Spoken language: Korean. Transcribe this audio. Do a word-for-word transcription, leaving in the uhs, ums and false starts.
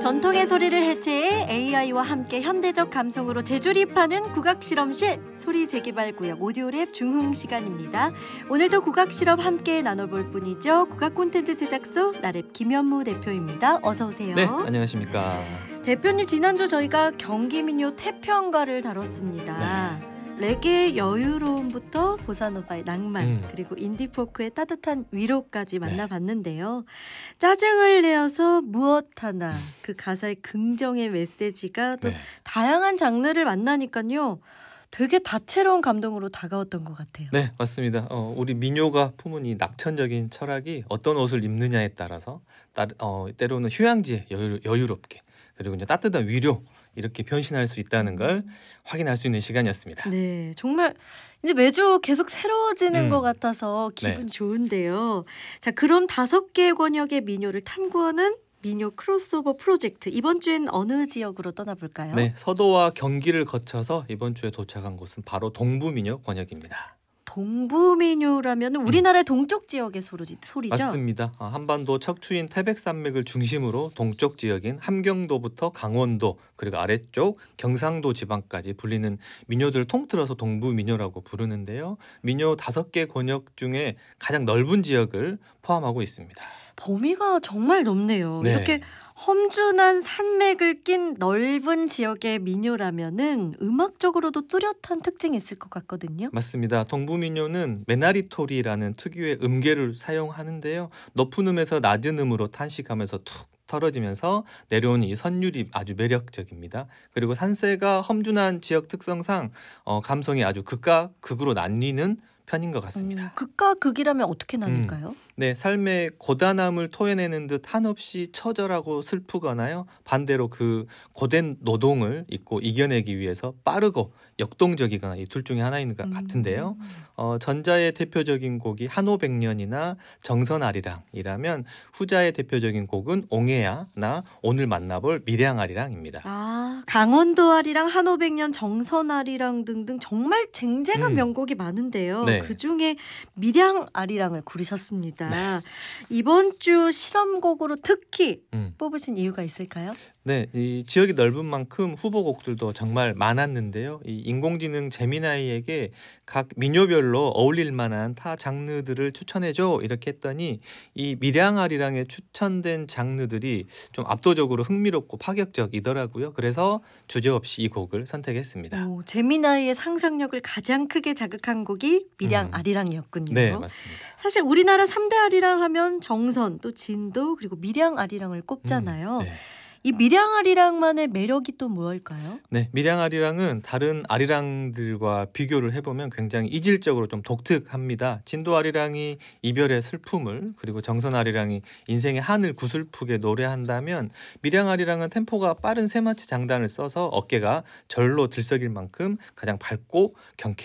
전통의 소리를 해체해 에이아이와 함께 현대적 감성으로 재조립하는 국악실험실 소리재개발구역 오디오랩 중흥 시간입니다. 오늘도 국악실험 함께 나눠볼 분이죠. 국악 콘텐츠 제작소 나랩 김현무 대표입니다. 어서 오세요. 네, 안녕하십니까. 대표님, 지난주 저희가 경기민요 태평가를 다뤘습니다. 네. 레게의 여유로움부터 보사노바의 낭만, 음. 그리고 인디포크의 따뜻한 위로까지 만나봤는데요. 네. 짜증을 내어서 무엇 하나, 그 가사의 긍정의 메시지가 또 네. 다양한 장르를 만나니까요. 되게 다채로운 감동으로 다가왔던 것 같아요. 네, 맞습니다. 어, 우리 민요가 품은 이 낙천적인 철학이 어떤 옷을 입느냐에 따라서 따, 어, 때로는 휴양지에 여유, 여유롭게, 그리고 이제 따뜻한 위로 이렇게 변신할 수 있다는 걸 확인할 수 있는 시간이었습니다. 네, 정말 이제 매주 계속 새로워지는 음. 것 같아서 기분 네. 좋은데요. 자, 그럼 다섯 개의 권역의 민요를 탐구하는 민요 크로스오버 프로젝트, 이번 주엔 어느 지역으로 떠나볼까요? 네, 서도와 경기를 거쳐서 이번 주에 도착한 곳은 바로 동부민요 권역입니다. 동부민요라면 우리나라의 음. 동쪽 지역의 소리지, 소리죠? 맞습니다. 한반도 척추인 태백산맥을 중심으로 동쪽 지역인 함경도부터 강원도, 그리고 아래쪽 경상도 지방까지 불리는 민요들을 통틀어서 동부민요라고 부르는데요. 민요 다섯 개 권역 중에 가장 넓은 지역을 포함하고 있습니다. 범위가 정말 넓네요. 네. 이렇게 험준한 산맥을 낀 넓은 지역의 민요라면은 음악적으로도 뚜렷한 특징이 있을 것 같거든요. 맞습니다. 동부민요는 메나리토리라는 특유의 음계를 사용하는데요. 높은 음에서 낮은 음으로 탄식하면서 툭 털어지면서 내려오는 이 선율이 아주 매력적입니다. 그리고 산세가 험준한 지역 특성상 어, 감성이 아주 극과 극으로 나뉘는 편인 것 같습니다. 음, 극과 극이라면 어떻게 나뉠까요? 음, 네, 삶의 고단함을 토해내는 듯 한없이 처절하고 슬프거나요. 반대로 그 고된 노동을 잊고 이겨내기 위해서 빠르고 역동적이거나 이 둘 중에 하나인 것 같은데요. 음. 어, 전자의 대표적인 곡이 한오백년이나 정선아리랑이라면 후자의 대표적인 곡은 옹해야나 오늘 만나볼 밀양아리랑입니다. 아, 강원도 아리랑, 한오백년, 정선아리랑 등등 정말 쟁쟁한 음. 명곡이 많은데요. 네. 그중에 밀양아리랑을 고르셨습니다. 네. 이번 주 실험곡으로 특히 음. 뽑으신 이유가 있을까요? 네, 이 지역이 넓은 만큼 후보곡들도 정말 많았는데요. 이 인공지능 제미나이에게 각 민요별로 어울릴 만한 타 장르들을 추천해줘 이렇게 했더니 이 밀양아리랑에 추천된 장르들이 좀 압도적으로 흥미롭고 파격적이더라고요. 그래서 주저없이 이 곡을 선택했습니다. 오, 제미나이의 상상력을 가장 크게 자극한 곡이 밀양아리랑이었군요. 음. 네, 맞습니다. 사실 우리나라 삼 대 아리랑 하면 정선, 또 진도, 그리고 밀양아리랑을 꼽잖아요. 음, 네. 이 밀양아리랑만의 매력이 또 무엇일까요? 네, 밀양아리랑은 다른 아리랑들과 비교를 해보면 굉장히 이질적으로 좀 독특합니다. 진도 아리랑이 이별의 슬픔을, 그리고 정선 아리랑이 인생의 한을 구슬프게 노래한다면 밀양아리랑은 템포가 빠른 세마치 장단을 써서 어깨가 절로 들썩일 만큼 가장 밝고 경쾌